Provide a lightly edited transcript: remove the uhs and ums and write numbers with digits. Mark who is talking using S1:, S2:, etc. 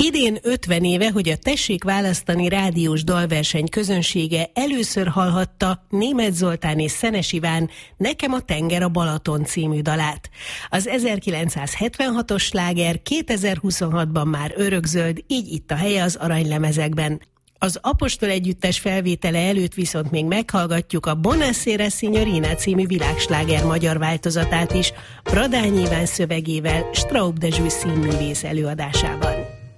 S1: Idén 50 éve, hogy a Tessék választani rádiós dalverseny közönsége először hallhatta Németh Zoltán és Szenes Iván Nekem a tenger a Balaton című dalát. Az 1976-os sláger 2026-ban már örökzöld, így itt a helye az aranylemezekben. Az Apostol együttes felvétele előtt viszont még meghallgatjuk a Buonasera Signorina című világsláger magyar változatát is, Bradányi Iván szövegével, Straub Dezső színművész előadásában.